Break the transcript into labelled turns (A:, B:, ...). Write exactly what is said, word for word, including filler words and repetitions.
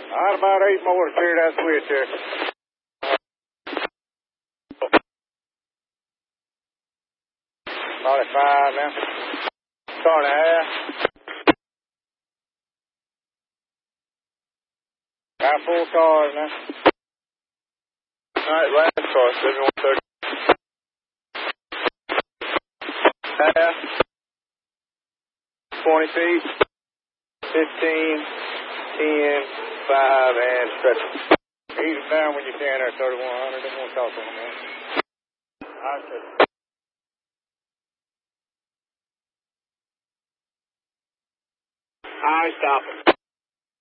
A: All right, about eight more to clear that switch here. About at five now. Car and a half. Got full cars now. All right, last car, seventy-one thirty. Half. twenty feet. fifteen. ten. five, and stretch. Ease them down when you can there, thirty-one hundred. They won't talk on them, man. All right, sir. All right, stop it.